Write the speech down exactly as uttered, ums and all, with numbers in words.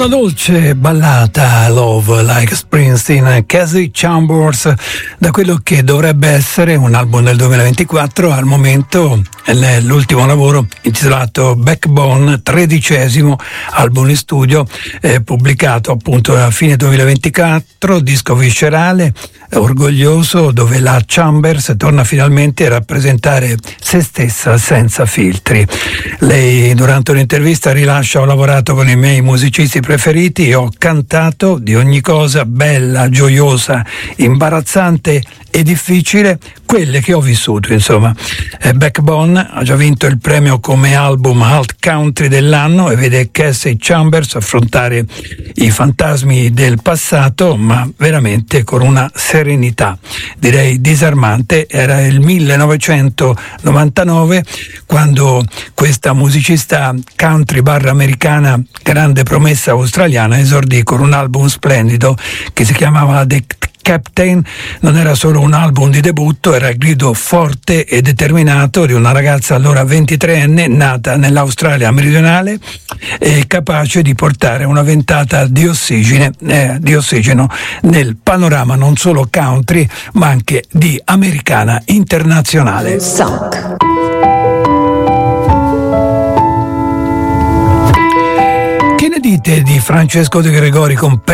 Una dolce ballata, Love Like Springsteen, Casey Chambers, da quello che dovrebbe essere un album del duemilaventiquattro. Al momento è l'ultimo lavoro intitolato Backbone, tredicesimo album in studio, eh, pubblicato appunto a fine duemilaventiquattro, disco viscerale, orgoglioso, dove la Chambers torna finalmente a rappresentare se stessa senza filtri. Lei durante un'intervista rilascia: ho lavorato con i miei musicisti preferiti e ho cantato di ogni cosa bella, gioiosa, imbarazzante e difficile, quelle che ho vissuto, insomma. Backbone ha già vinto il premio come album alt country dell'anno e vede Casey Chambers affrontare i fantasmi del passato, ma veramente con una serenità, direi disarmante. Era il millenovecentonovantanove quando questa musicista country barra americana, grande promessa australiana, esordì con un album splendido che si chiamava The Captain. Non era solo un album di debutto, era il grido forte e determinato di una ragazza allora ventitreenne, nata nell'Australia meridionale e capace di portare una ventata di ossigeno, eh, di ossigeno nel panorama non solo country ma anche di americana internazionale. Sock. Che ne dite di Francesco De Gregori con